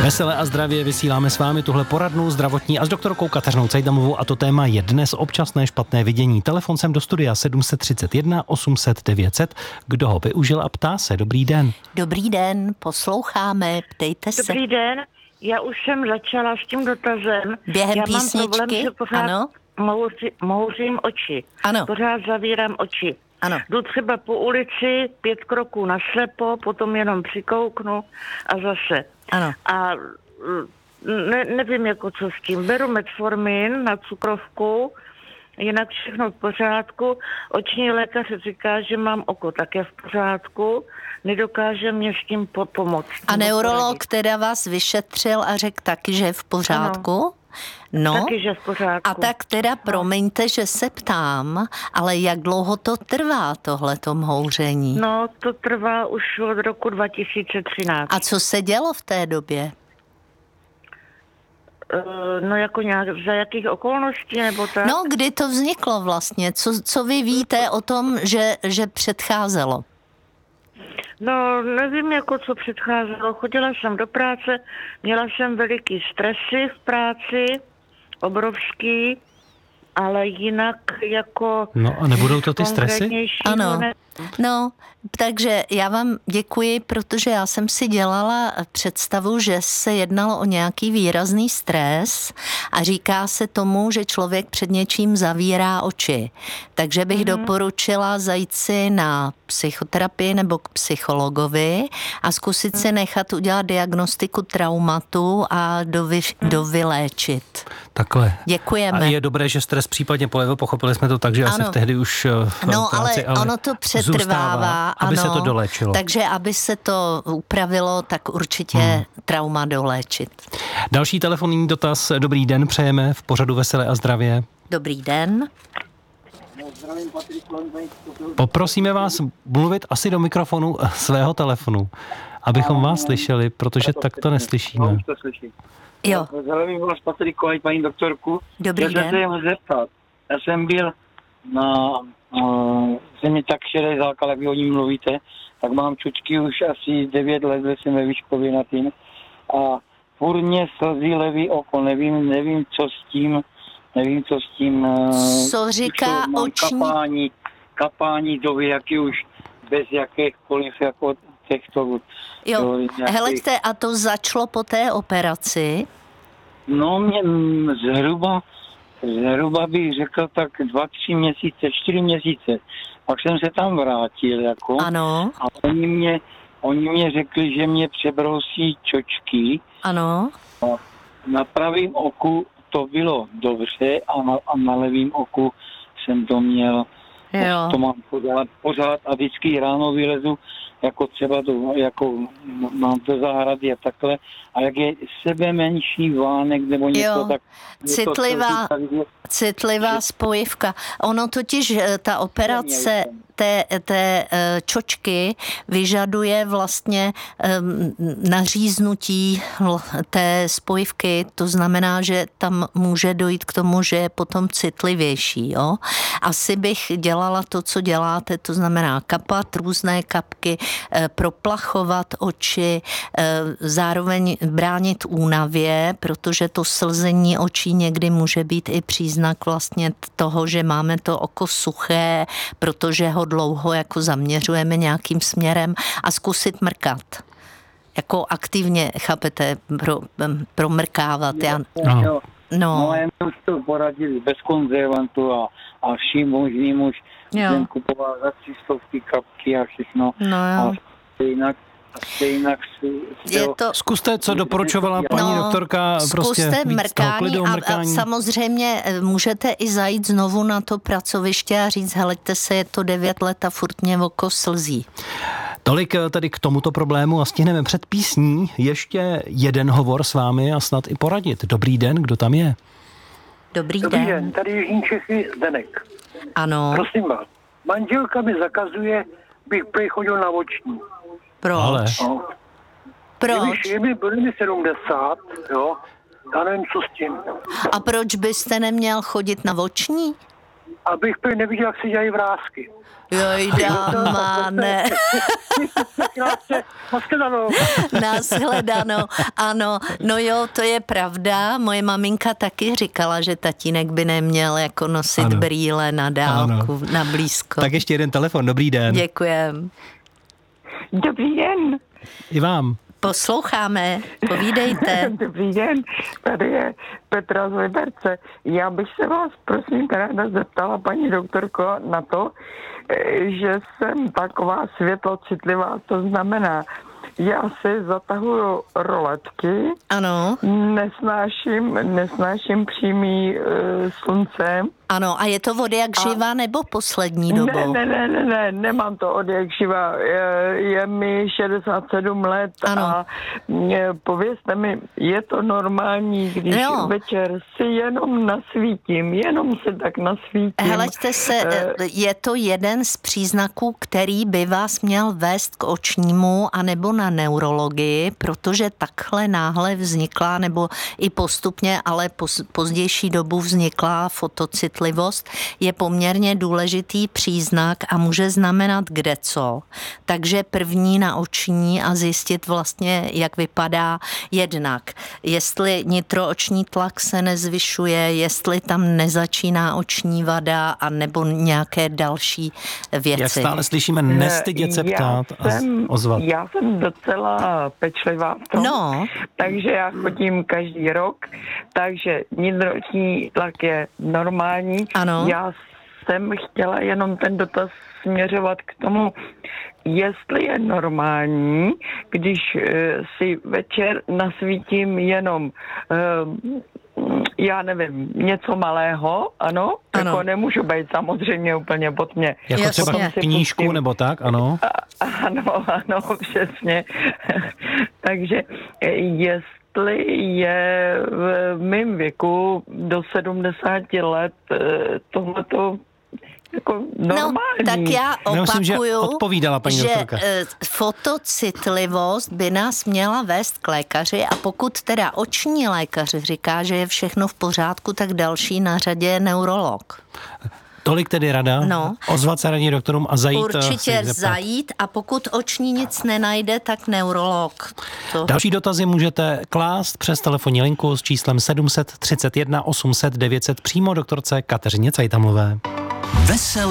Veselé a zdravě vysíláme s vámi tuhle poradnu zdravotní a s doktorkou Kateřinou Cejdamovou a to téma je dnes občasné špatné vidění. Telefon sem do studia 731 800 900. Kdo ho využil a ptá se? Dobrý den. Dobrý den, posloucháme, ptejte se. Dobrý den, já už jsem začala s tím dotazem. Během já písničky? mám problém, že pořád Ano. mouřím oči. Ano. Pořád zavírám oči. Ano. Jdu třeba po ulici 5 kroků naslepo, potom jenom přikouknu a zase. Ano. A nevím, jako co s tím. Beru metformin na cukrovku, jinak všechno v pořádku. Oční lékař říká, že mám oko také v pořádku, nedokáže mě s tím pomoct. A neurolog teda vás vyšetřil a řekl taky, že je v pořádku? Ano. No, Taky, že v pořádku. a tak teda promiňte, že se ptám, ale jak dlouho to trvá, tohleto mhouření? No, to trvá už od roku 2013. A co se dělo v té době? No jako nějak, za jakých okolností nebo tak? No, kdy to vzniklo vlastně? Co vy víte o tom, že předcházelo? No, nevím, jako co předcházelo. Chodila jsem do práce, měla jsem veliký stresy v práci, obrovský, ale jinak jako... No a nebudou to ty stresy? Ano. No, takže já vám děkuji, protože já jsem si dělala představu, že se jednalo o nějaký výrazný stres a říká se tomu, že člověk před něčím zavírá oči. Takže bych doporučila zajít si na psychoterapii nebo k psychologovi a zkusit si nechat udělat diagnostiku traumatu a dovyléčit. Takhle. Děkujeme. A je dobré, že stres případně polevil, pochopili jsme to tak, že asi tehdy už v práci, ale ono to přetrvává, aby se to doléčilo. Takže aby se to upravilo, tak určitě trauma doléčit. Další telefonní dotaz. Dobrý den, přejeme v pořadu Veselé a zdravě. Dobrý den. Poprosíme vás mluvit asi do mikrofonu svého telefonu, abychom vás slyšeli, protože tak to neslyšíme. Už to slyším. Jo. Zdravím vás, Patriku, paní doktorku. Dobrý Chtěl jsem se jen zeptat. Já jsem byl na zemi tak šedé zákal, jak vy o ní mluvíte, tak mám čučky už asi 9 let, že jsem ve Výškově na tím. A furt mě slzí levý oko, nevím, co s tím. Co říká oční? Kapání doby, jaký už bez jakýchkoliv jako těchto... Jo, helejte, a to začalo po té operaci? No, mě zhruba bych řekl tak 2-3 měsíce, 4 měsíce. Pak jsem se tam vrátil, jako. Ano. A oni mě řekli, že mě přebrousí čočky. Ano. A na pravém oku to bylo dobře a na levém oku jsem to měl. Jo. To mám pořád a vždycky ráno vylezu, jako třeba mám do zahrady a takhle. A jak je sebe menší vánek nebo něco, tak... Citlivá spojivka. Ono totiž ta operace té čočky vyžaduje vlastně naříznutí té spojivky, to znamená, že tam může dojít k tomu, že je potom citlivější. Jo? Asi bych dělala to, co děláte, to znamená kapat různé kapky, proplachovat oči, zároveň bránit únavě, protože to slzení očí někdy může být i příznak vlastně toho, že máme to oko suché, protože ho dlouho jako zaměřujeme nějakým směrem a zkusit mrkat. Jako aktivně, chápete, promrkávat. No, já už to poradili bez konzervantu a vším možným už jsem kupoval za 300 kapky a všechno. No jo. A stejnak Zkuste, co doporučovala paní doktorka, prostě víc toho klidu, mrkání. A samozřejmě můžete i zajít znovu na to pracoviště a říct, heleďte se, je to 9 let a furt mě oko slzí. Tolik tedy k tomuto problému a stihneme před písní ještě jeden hovor s vámi a snad i poradit. Dobrý den, kdo tam je? Dobrý den. den. Tady Jižní Čechy, Zdenek. Ano. Prosím vás, manželka mi zakazuje, bych chodil na oční. Proč? Ale. No. Proč? Je mi 70, jo, já nevím, co s tím. A proč byste neměl chodit na oční? abych prý neviděl, jak se dělají vrásky. Jojda, ne. Nashledanou. Ano, no jo, to je pravda. Moje maminka taky říkala, že tatínek by neměl jako nosit brýle na dálku, na blízko. Tak ještě jeden telefon, dobrý den. Děkujem. Dobrý den. I vám. Posloucháme, povídejte. Dobrý den, tady je Petra z Liberce. Já bych se vás prosím ráda zeptala, paní doktorko, na to, že jsem taková světlocitlivá, to znamená, já si zatahuju roletky, Ano. Nesnáším přímý slunce. Ano, a je to od jak živa nebo poslední dobou? Ne, nemám to od jak živa. Je mi 67 let a povězte mi, je to normální, když večer si jenom nasvítím, jenom si tak nasvítím. Hleďte se, je to jeden z příznaků, který by vás měl vést k očnímu anebo na neurologii, protože takhle náhle vznikla, nebo i postupně, ale pozdější dobu vznikla fotocitlivost, je poměrně důležitý příznak a může znamenat kdeco. Takže první na oční a zjistit vlastně, jak vypadá jednak, jestli nitrooční tlak se nezvyšuje, jestli tam nezačíná oční vada a nebo nějaké další věci. Jak stále slyšíme, nestydět se ptát a ozvat. Já jsem docela pečlivá v tom, takže já chodím každý rok, takže nitrooční tlak je normální. Ano. Já jsem chtěla jenom ten dotaz směřovat k tomu, jestli je normální, když si večer nasvítím jenom já nevím, něco malého, ano, jako nemůžu být samozřejmě úplně pod mě. Jako třeba knížku nebo tak, ano? Ano, přesně. Takže jestli je v mém věku do 70 let tohleto jako normální. No, tak já opakuju, odpovídala paní doktorka. Fotocitlivost by nás měla vést k lékaři a pokud teda oční lékař říká, že je všechno v pořádku, tak další na řadě je neurolog. Tolik tedy rada, ozvat se radní doktorům a zajít. Určitě zajít a pokud oční nic nenajde, tak neurolog. Další dotazy můžete klást přes telefonní linku s číslem 731 800 900 přímo doktorce Kateřině Cajtamlové. Veselé